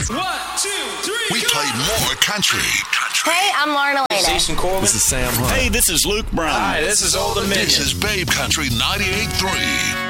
1, 2, 3. We play more country. Hey, I'm Lauren Elena. Jason Corbin. This is Sam Hunt. Hey, this is Luke Brown. Hi, this is Old Dominion. This is Babe Country 98.3.